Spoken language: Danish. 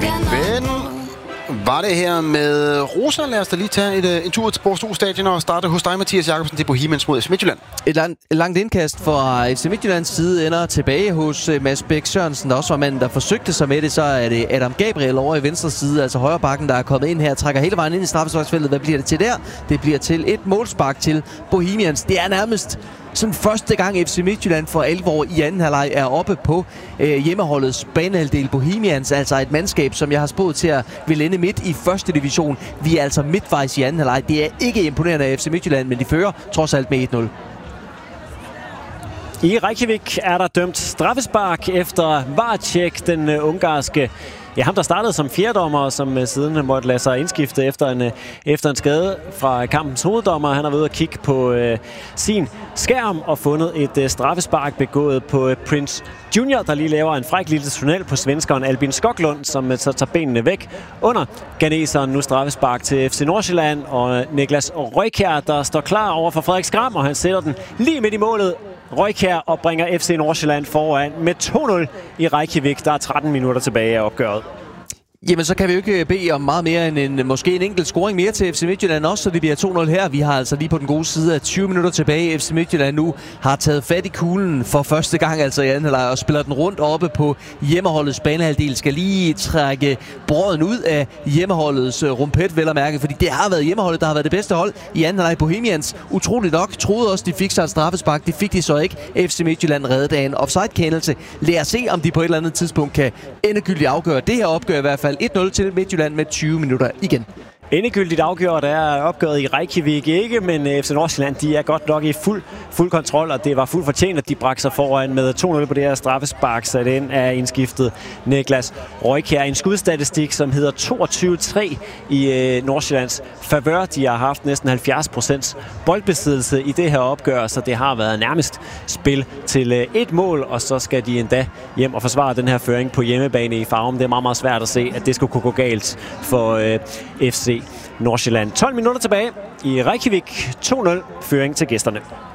Men var det her med Rosa? Lad os da lige tage en tur til Borgstol Stadion og starte hos dig, Mathias Jakobsen, til Bohemians mod FC Midtjylland. Et langt indkast fra FC Midtjyllands side ender tilbage hos Mads Bæk Sørensen, der også var manden, der forsøgte sig med det. Så er det Adam Gabriel over i venstre side, altså højre bakken, der er kommet ind her, trækker hele vejen ind i straffesparksfeltet. Hvad bliver det til der? Det bliver til et målspark til Bohemians. Det er nærmest sådan første gang FC Midtjylland for alvor i anden halvleg er oppe på hjemmeholdets banehalvdel. Bohemians, altså et mandskab, som jeg har spået til at vil ende midt i første division. Vi er altså midtvejs i anden halvleg. Det er ikke imponerende af FC Midtjylland, men de fører trods alt med 1-0. I Reykjavik er der dømt straffespark efter VAR-check. Den ungarske, ham der startede som fjerdommer, som siden måtte lade sig indskifte efter en skade fra kampens hoveddommer. Han har været ude at kigge på sin skærm og fundet et straffespark begået på Prince Junior, der lige laver en fræk lille tunnel på svenskeren Albin Skoglund, som så tager benene væk under ghaneseren. Nu straffespark til FC Nordsjælland, og Niklas Røykjær, der står klar over for Frederik Skram, og han sætter den lige midt i målet. Røykjær og bringer FC Nordsjælland foran med 2-0 i Reykjavik. Der er 13 minutter tilbage af opgøret. Jamen, så kan vi jo ikke bede om meget mere end måske en enkelt scoring mere til FC Midtjylland også, så det bliver 2-0 her. Vi har altså lige på den gode side af 20 minutter tilbage. FC Midtjylland nu har taget fat i kuglen for første gang altså i anden halvleg og spiller den rundt oppe på hjemmeholdets banehalvdel. Skal lige trække brøden ud af hjemmeholdets rumpet, vel at mærke, fordi det har været hjemmeholdet, der har været det bedste hold i anden halvleg. Bohemians, utroligt nok, troede også, de fik sig et straffespark. Det fik de så ikke. FC Midtjylland reddede af en offside-kendelse. Lad os se, om de på et eller andet tidspunkt kan endegyldigt afgøre det her opgør i hvert fald. 1-0 til Midtjylland med 20 minutter igen. Endegyldigt afgjort er opgøret i Reykjavik ikke, men FC Nordsjælland, de er godt nok i fuld kontrol, og det var fuldt fortjent, at de bragte sig foran med 2-0 på det her straffespark, sat ind af indskiftet Niklas Røykjær. En skudstatistik, som hedder 22-3 i Nordsjællands favør. De har haft næsten 70% boldbesiddelse i det her opgør, så det har været nærmest spil til et mål, og så skal de endda hjem og forsvare den her føring på hjemmebane i Farum. Det er meget, meget svært at se, at det skulle kunne gå galt for FC Nordsjælland. 12 minutter tilbage i Reykjavik. 2-0 føring til gæsterne.